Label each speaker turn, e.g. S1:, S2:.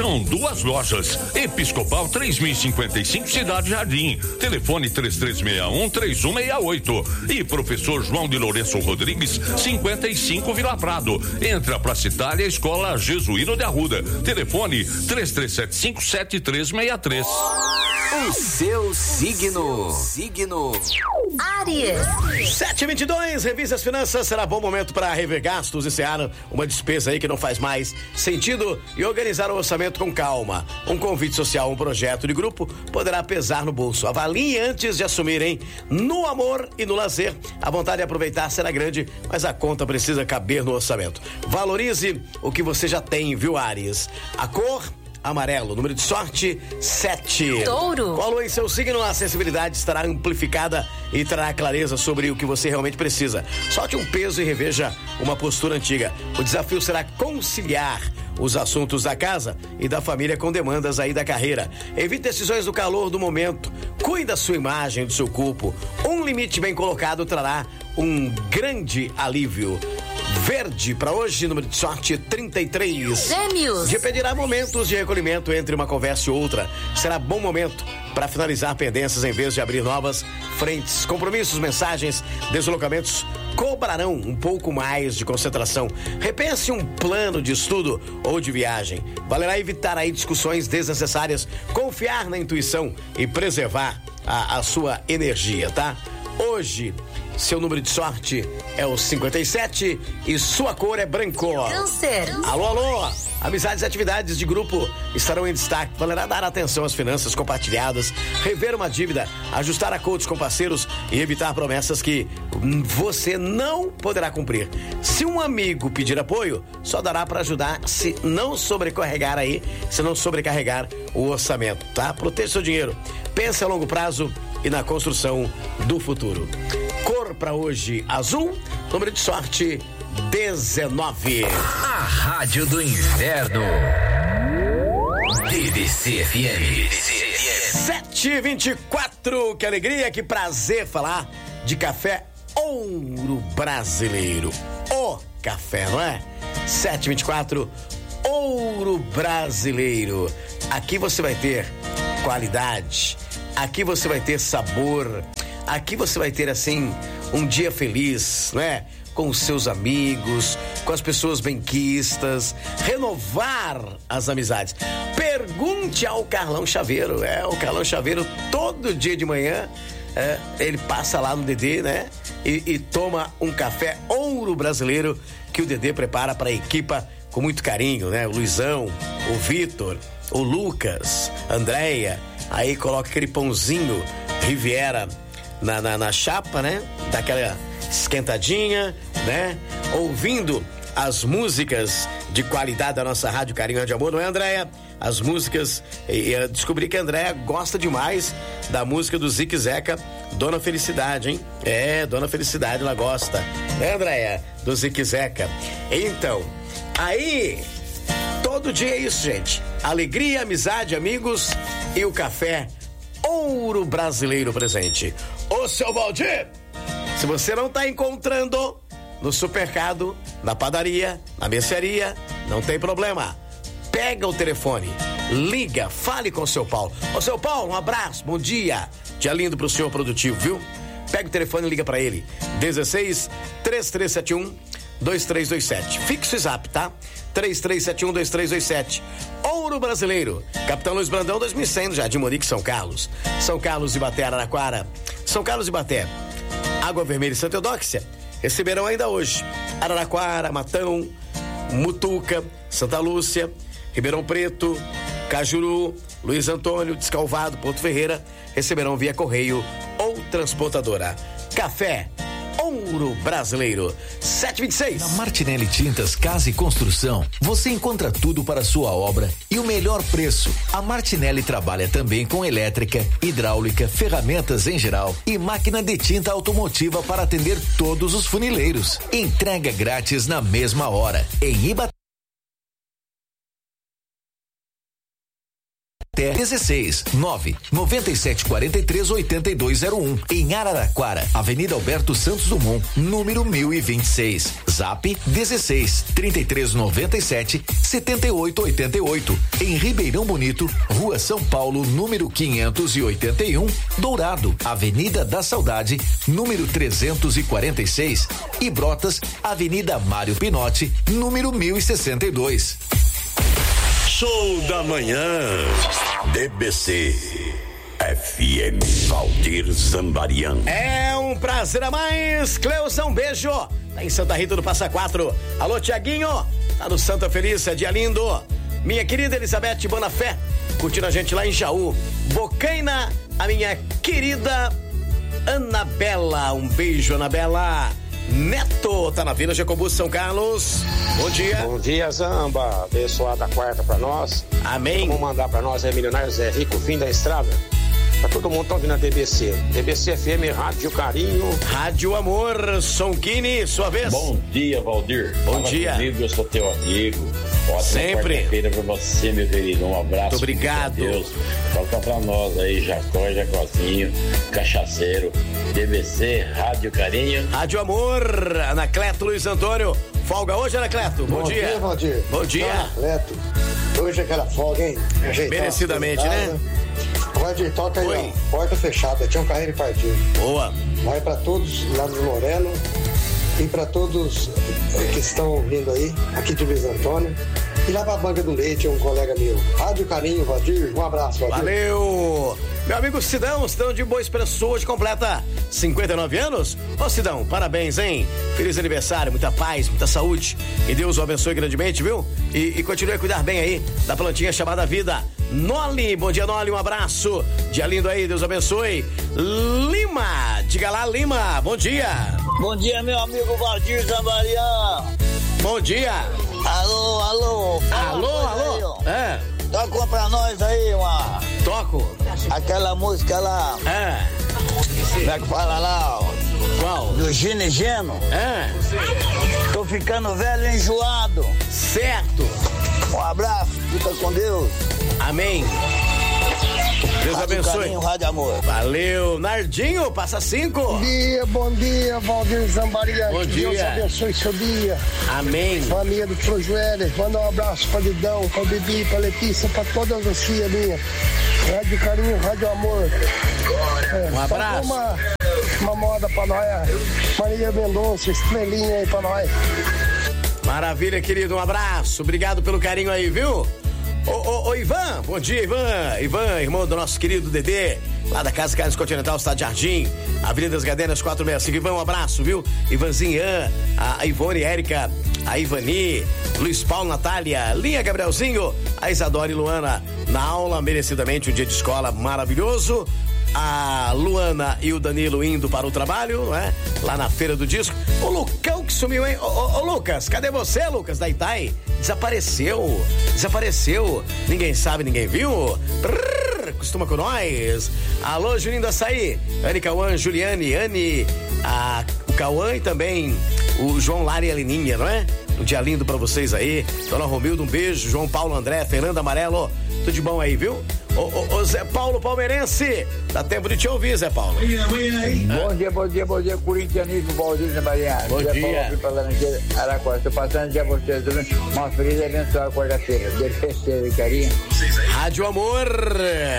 S1: São 2 lojas. Episcopal 3055, Cidade Jardim. Telefone 3361-3168. E Professor João de Lourenço Rodrigues, 55, Vila Prado. Entra pra Citália, Escola Jesuíno de Arruda. Telefone 3375-7363.
S2: O seu signo.
S3: Áries.
S4: 7h22, revise as finanças, será bom momento para rever gastos e sear uma despesa aí que não faz mais sentido e organizar o orçamento com calma. Um convite social, um projeto de grupo poderá pesar no bolso. Avalie antes de assumir, hein? No amor e no lazer, a vontade de aproveitar será grande, mas a conta precisa caber no orçamento. Valorize o que você já tem, viu, Áries? A cor amarelo, número de sorte 7.
S3: Touro.
S4: Com a lua em seu signo, a sensibilidade estará amplificada e trará clareza sobre o que você realmente precisa. Solte um peso e reveja uma postura antiga. O desafio será conciliar os assuntos da casa e da família com demandas aí da carreira. Evite decisões do calor do momento. Cuide da sua imagem, do seu corpo. Um limite bem colocado trará um grande alívio. Verde para hoje, número de sorte 33.
S3: Gêmeos.
S4: Dia pedirá momentos de recolhimento entre uma conversa e outra. Será bom momento para finalizar pendências em vez de abrir novas frentes. Compromissos, mensagens, deslocamentos cobrarão um pouco mais de concentração. Repense um plano de estudo ou de viagem. Valerá evitar aí discussões desnecessárias, confiar na intuição e preservar a sua energia, tá? Hoje, seu número de sorte é o 57 e sua cor é branco.
S3: Câncer.
S4: Alô. Amizades e atividades de grupo estarão em destaque. Valerá dar atenção às finanças compartilhadas, rever uma dívida, ajustar acordos com parceiros e evitar promessas que você não poderá cumprir. Se um amigo pedir apoio, só dará para ajudar se não sobrecarregar o orçamento, tá? Proteja seu dinheiro. Pense a longo prazo e na construção do futuro. Cor para hoje, azul, número de sorte 19.
S2: A Rádio do Inverno. BBC FM.
S4: 7h24, que alegria, que prazer falar de café Ouro Brasileiro. O café, não é? 7h24, Ouro Brasileiro. Aqui você vai ter qualidade, aqui você vai ter sabor, aqui você vai ter, assim, um dia feliz, não é? Com os seus amigos, com as pessoas benquistas, renovar as amizades. Pergunte ao Carlão Chaveiro, o Carlão Chaveiro todo dia de manhã, ele passa lá no Dedê, né? E toma um café Ouro Brasileiro que o Dedê prepara para a equipa com muito carinho, né? O Luizão, o Vitor, o Lucas, a Andréia, aí coloca aquele pãozinho Riviera na chapa, né? Daquela esquentadinha, né? Ouvindo as músicas de qualidade da nossa Rádio Carinho de Amor, não é, Andréia? As músicas, eu descobri que a Andréia gosta demais da música do Zique Zeca, Dona Felicidade, hein? Dona Felicidade, ela gosta, né, Andréia? Do Zique Zeca. Então, aí, todo dia é isso, gente. Alegria, amizade, amigos e o café Ouro Brasileiro presente. Ô, seu Valdir, se você não tá encontrando no supermercado, na padaria, na mercearia, não tem problema. Pega o telefone, liga, fale com o seu Paulo. Ô, seu Paulo, um abraço, bom dia. Dia lindo pro senhor produtivo, viu? Pega o telefone e liga pra ele. 16-3371-2327. Fixe o zap, tá? 3371-2327. Ouro Brasileiro. Capitão Luiz Brandão, 2100, no Jardim Monique, São Carlos. São Carlos, Ibaté, Araraquara. São Carlos, Ibaté, Água Vermelha e Santa Eudóxia receberão ainda hoje. Araraquara, Matão, Mutuca, Santa Lúcia, Ribeirão Preto, Cajuru, Luiz Antônio, Descalvado, Porto Ferreira receberão via correio ou transportadora. Café Ouro Brasileiro. 7h26.
S2: Na Martinelli Tintas Casa e Construção, você encontra tudo para sua obra e o melhor preço. A Martinelli trabalha também com elétrica, hidráulica, ferramentas em geral e máquina de tinta automotiva para atender todos os funileiros. Entrega grátis na mesma hora. Em Ibaté, Taubaté 16 997438201. Em Araraquara, Avenida Alberto Santos Dumont, número 1026. Zap 16 3397 7888. Em Ribeirão Bonito, Rua São Paulo, número 581, Dourado, Avenida da Saudade, número 346. E Brotas, Avenida Mário Pinotti, número 1062.
S3: Show da manhã. DBC FM Valdir Zambarian.
S4: É um prazer a mais. Cleusa, um beijo. Tá em Santa Rita do Passa Quatro. Alô, Tiaguinho. Tá no Santa Felícia, dia lindo. Minha querida Elizabeth Bonafé, curtindo a gente lá em Jaú. Bocaina, a minha querida Anabela. Um beijo, Anabela. Neto, tá na Vila Jacobus, São Carlos. Bom dia.
S5: Bom dia, Zamba. Abençoada quarta pra nós.
S4: Amém.
S5: Vamos mandar pra nós, Milionário Zé Rico, fim da estrada. Pra todo mundo tá ouvindo a DBC. DBC FM, Rádio Carinho.
S4: Rádio Amor, Sonquini, sua vez.
S6: Bom dia, Valdir.
S4: Bom dia.
S6: Comigo, eu sou teu amigo. Ótima
S4: sempre.
S6: Quarta-feira pra você, meu querido. Um abraço.
S4: Muito obrigado.
S6: Deus. Toca pra nós aí, Jacó, Jacozinho, Cachaceiro, DBC, Rádio Carinho.
S4: Rádio Amor, Anacleto Luiz Antônio. Folga hoje, Anacleto? Bom dia.
S7: Bom dia, Valdir.
S4: Bom dia.
S7: Anacleto. Hoje é aquela folga, hein?
S4: Merecidamente, né?
S7: Valdir, toca aí, ó. Porta fechada, tinha um carreiro partido.
S4: Boa.
S7: Vai pra todos lá no Moreno e pra todos que estão vindo aí, aqui de Luiz Antônio. E lá pra Banca do Leite, um colega meu. Rádio Carinho, Valdir. Um abraço, Valdir.
S4: Valeu! Meu amigo Sidão de Boa Esperança, hoje completa 59 anos. Ô Sidão, parabéns, hein? Feliz aniversário, muita paz, muita saúde. Que Deus o abençoe grandemente, viu? E continue a cuidar bem aí da plantinha chamada vida. Noli, bom dia, Noli, um abraço. Dia lindo aí, Deus abençoe. Lima, diga lá, Lima, bom dia.
S8: Bom dia, meu amigo Valdir Zambarian.
S4: Bom dia.
S8: Alô, alô.
S4: Alô.
S8: Toca pra nós aí uma...
S4: Toco.
S8: Aquela música lá. Como é que fala lá?
S4: Qual?
S8: Do Gino e Geno. Tô ficando velho e enjoado.
S4: Certo.
S8: Um abraço, fica com Deus.
S4: Amém. Deus
S8: Rádio
S4: abençoe.
S8: Carinho, Rádio Amor.
S4: Valeu. Nardinho, passa 5.
S7: Bom dia, Valdir Zambarian.
S4: Bom dia.
S7: Deus abençoe seu dia.
S4: Amém.
S7: Família do Projoelho, manda um abraço pra Lidão, pra Bibi, pra Letícia, pra todas as filhas minhas. Rádio Carinho, Rádio Amor.
S4: Um abraço.
S7: Uma moda pra nós, Maria Mendonça, estrelinha aí pra nós.
S4: Maravilha, querido, um abraço. Obrigado pelo carinho aí, viu? Ô Ivan, bom dia, Ivan, irmão do nosso querido Dedê, lá da Casa Carnes Continental, Estado de Jardim, Avenida das Gadenas 465. Ivan, um abraço, viu? Ivanzinho, a Ivone, Érica, a Ivani, Luiz Paulo, Natália, Linha, Gabrielzinho, a Isadora e Luana na aula, merecidamente, um dia de escola maravilhoso. A Luana e o Danilo indo para o trabalho, não é? Lá na Feira do Disco. O Lucão que sumiu, hein? Ô Lucas, cadê você, Lucas, da Itai? Desapareceu. Ninguém sabe, ninguém viu. Costuma com nós. Alô, Juninho do Açaí. Anne, Cauã, Juliane, Anne, o Cauã e também o João Lara e a Leninha, não é? Um dia lindo pra vocês aí. Dona Romildo, um beijo. João Paulo, André, Fernanda Amarelo. Tudo de bom aí, viu? Ô Zé Paulo Palmeirense, dá tempo de te ouvir, Zé Paulo.
S9: Bom dia, corintianismo, Valdir Zambarian.
S4: Bom dia.
S9: Estou passando dia vocês, uma feliz e abençoada quarta-feira. DPC, carinho.
S4: Rádio Amor,